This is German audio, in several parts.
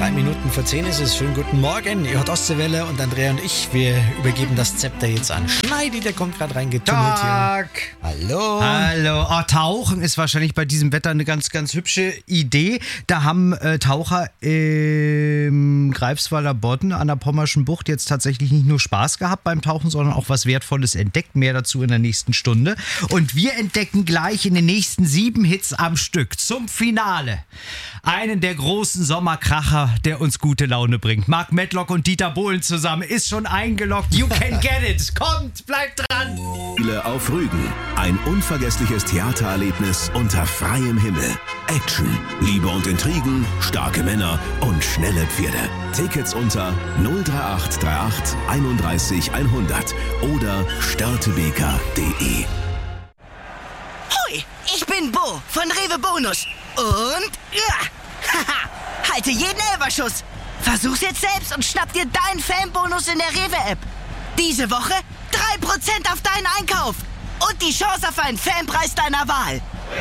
3 Minuten vor 10 ist es. Schönen guten Morgen. Ihr hört Ostseewelle und Andrea und ich, wir übergeben das Zepter jetzt an Schneidi, der kommt gerade reingetummelt hier. Hallo. Hallo. Oh, Tauchen ist wahrscheinlich bei diesem Wetter eine ganz, ganz hübsche Idee. Da haben Taucher im Greifswalder Bodden an der Pommerschen Bucht jetzt tatsächlich nicht nur Spaß gehabt beim Tauchen, sondern auch was Wertvolles entdeckt. Mehr dazu in der nächsten Stunde. Und wir entdecken gleich in den nächsten 7 Hits am Stück zum Finale einen der großen Sommerkracher, der uns gute Laune bringt. Mark Medlock und Dieter Bohlen zusammen ist schon eingeloggt. You can get it. Kommt, bleibt dran. Spiele auf Rügen. Ein unvergessliches Theatererlebnis unter freiem Himmel. Action, Liebe und Intrigen, starke Männer und schnelle Pferde. Tickets unter 03838 31 100 oder störtebeker.de. Hoi, ich bin Bo von Rewe Bonus. Und haha, halte jeden Elberschuss. Versuch's jetzt selbst und schnapp dir deinen Fanbonus in der Rewe-App. Diese Woche 3% auf deinen Einkauf und die Chance auf einen Fanpreis deiner Wahl.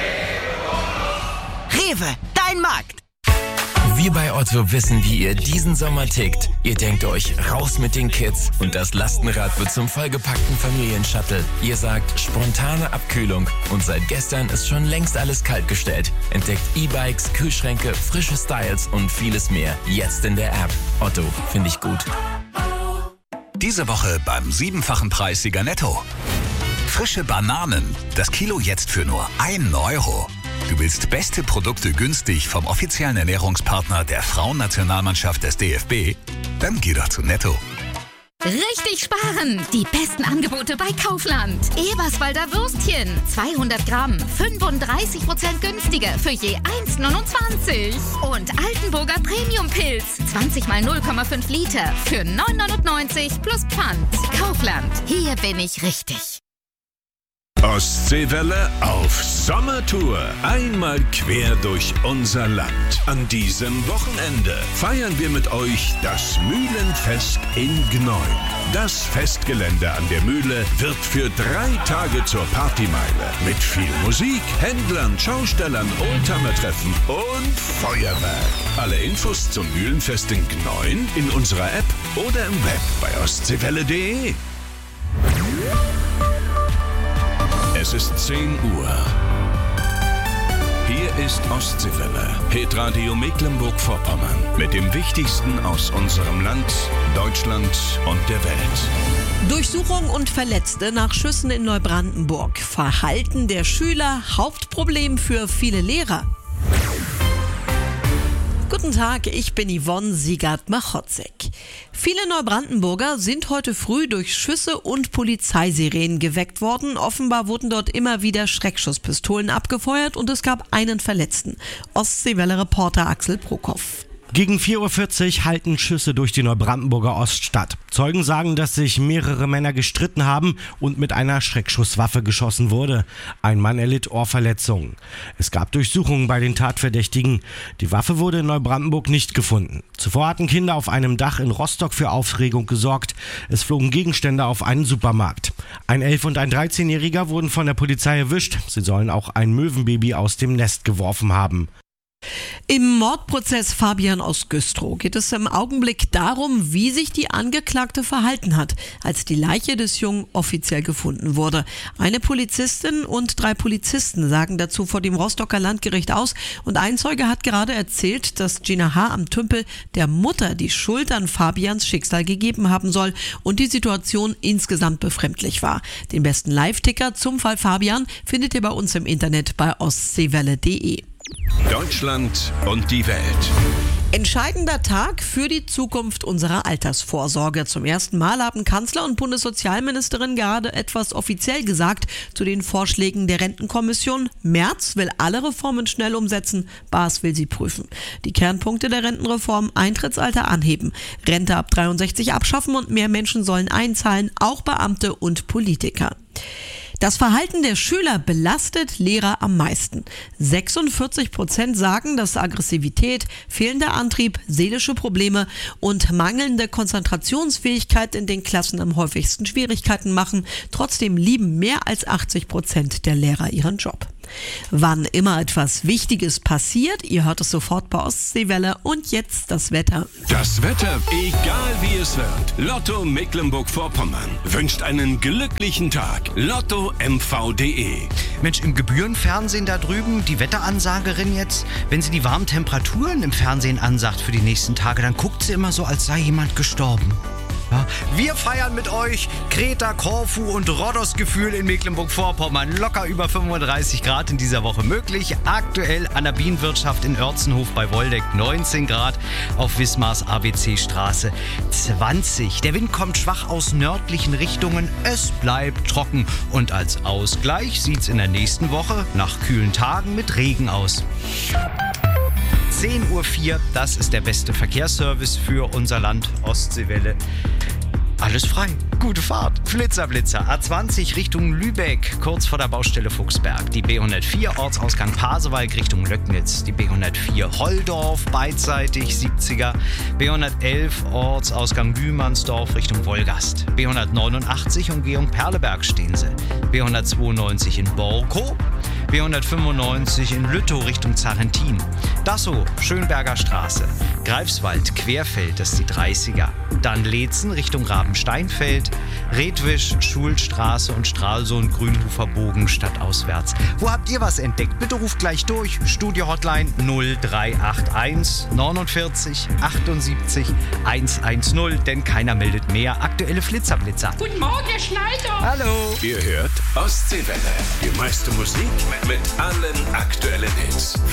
Rewe, dein Markt. Wir bei Otto wissen, wie ihr diesen Sommer tickt. Ihr denkt euch, raus mit den Kids und das Lastenrad wird zum vollgepackten Familienshuttle. Ihr sagt, spontane Abkühlung und seit gestern ist schon längst alles kaltgestellt. Entdeckt E-Bikes, Kühlschränke, frische Styles und vieles mehr. Jetzt in der App. Otto, finde ich gut. Diese Woche beim 7-fachen Preis Sieger Netto. Frische Bananen. Das Kilo jetzt für nur 1 Euro. Du willst beste Produkte günstig vom offiziellen Ernährungspartner der Frauennationalmannschaft des DFB? Dann geh doch zu Netto. Richtig sparen! Die besten Angebote bei Kaufland. Eberswalder Würstchen, 200 Gramm, 35% günstiger für je 1,29. Und Altenburger Premium-Pilz, 20 mal 0,5 Liter für 9,99 plus Pfand. Kaufland, hier bin ich richtig. Ostseewelle auf Sommertour. Einmal quer durch unser Land. An diesem Wochenende feiern wir mit euch das Mühlenfest in Gneu. Das Festgelände an der Mühle wird für 3 Tage zur Partymeile. Mit viel Musik, Händlern, Schaustellern, Oldtimer-Treffen und Feuerwerk. Alle Infos zum Mühlenfest in Gneu in unserer App oder im Web bei ostseewelle.de. Es ist 10 Uhr. Hier ist Ostseewelle, Hitradio Mecklenburg-Vorpommern. Mit dem Wichtigsten aus unserem Land, Deutschland und der Welt. Durchsuchung und Verletzte nach Schüssen in Neubrandenburg. Verhalten der Schüler, Hauptproblem für viele Lehrer. Guten Tag, ich bin Yvonne Siegert-Machotzek. Viele Neubrandenburger sind heute früh durch Schüsse und Polizeisirenen geweckt worden. Offenbar wurden dort immer wieder Schreckschusspistolen abgefeuert und es gab einen Verletzten. Ostseewelle-Reporter Axel Prokop. Gegen 4:40 Uhr halten Schüsse durch die Neubrandenburger Oststadt. Zeugen sagen, dass sich mehrere Männer gestritten haben und mit einer Schreckschusswaffe geschossen wurde. Ein Mann erlitt Ohrverletzungen. Es gab Durchsuchungen bei den Tatverdächtigen. Die Waffe wurde in Neubrandenburg nicht gefunden. Zuvor hatten Kinder auf einem Dach in Rostock für Aufregung gesorgt. Es flogen Gegenstände auf einen Supermarkt. Ein 11- und ein 13-Jähriger wurden von der Polizei erwischt. Sie sollen auch ein Möwenbaby aus dem Nest geworfen haben. Im Mordprozess Fabian aus Güstrow geht es im Augenblick darum, wie sich die Angeklagte verhalten hat, als die Leiche des Jungen offiziell gefunden wurde. Eine Polizistin und 3 Polizisten sagen dazu vor dem Rostocker Landgericht aus und ein Zeuge hat gerade erzählt, dass Gina H. am Tümpel der Mutter die Schuld an Fabians Schicksal gegeben haben soll und die Situation insgesamt befremdlich war. Den besten Live-Ticker zum Fall Fabian findet ihr bei uns im Internet bei ostseewelle.de. Deutschland und die Welt. Entscheidender Tag für die Zukunft unserer Altersvorsorge. Zum ersten Mal haben Kanzler und Bundessozialministerin gerade etwas offiziell gesagt zu den Vorschlägen der Rentenkommission. Merz will alle Reformen schnell umsetzen, Baas will sie prüfen. Die Kernpunkte der Rentenreform: Eintrittsalter anheben, Rente ab 63 abschaffen und mehr Menschen sollen einzahlen, auch Beamte und Politiker. Das Verhalten der Schüler belastet Lehrer am meisten. 46% sagen, dass Aggressivität, fehlender Antrieb, seelische Probleme und mangelnde Konzentrationsfähigkeit in den Klassen am häufigsten Schwierigkeiten machen. Trotzdem lieben mehr als 80% der Lehrer ihren Job. Wann immer etwas Wichtiges passiert, ihr hört es sofort bei Ostseewelle. Und jetzt das Wetter. Das Wetter, egal wie es wird. Lotto Mecklenburg-Vorpommern wünscht einen glücklichen Tag. LottoMV.de. Mensch, im Gebührenfernsehen da drüben, die Wetteransagerin jetzt, wenn sie die warmen Temperaturen im Fernsehen ansagt für die nächsten Tage, dann guckt sie immer so, als sei jemand gestorben. Ja, wir feiern mit euch Kreta, Korfu und Rhodos-Gefühl in Mecklenburg-Vorpommern. Locker über 35 Grad in dieser Woche möglich. Aktuell an der Bienenwirtschaft in Oertzenhof bei Woldeck 19 Grad. Auf Wismars ABC-Straße 20. Der Wind kommt schwach aus nördlichen Richtungen. Es bleibt trocken. Und als Ausgleich sieht's in der nächsten Woche nach kühlen Tagen mit Regen aus. 10.04 Uhr, das ist der beste Verkehrsservice für unser Land, Ostseewelle. Alles frei, gute Fahrt. Flitzer, A20 Richtung Lübeck, kurz vor der Baustelle Fuchsberg. Die B104 Ortsausgang Pasewalk Richtung Löcknitz. Die B104 Holldorf beidseitig 70er. B111 Ortsausgang Bühmannsdorf Richtung Wolgast. B189 Umgehung Perleberg stehen sie. B192 in Borkow. B195 in Lüttow Richtung Zarentin. Dassow, Schönberger Straße. Greifswald, Querfeld, das ist die 30er. Dann Leetzen Richtung Rabensteinfeld. Redwisch, Schulstraße und Stralsund, Grünhofer Bogen stadtauswärts. Wo habt ihr was entdeckt? Bitte ruft gleich durch. Studio-Hotline 0381 49 78 110, denn keiner meldet mehr. Aktuelle Flitzer. Guten Morgen, Herr Schneider. Hallo. Ihr hört Ostseewelle. Die meiste Musik mit allen aktuellen Hits.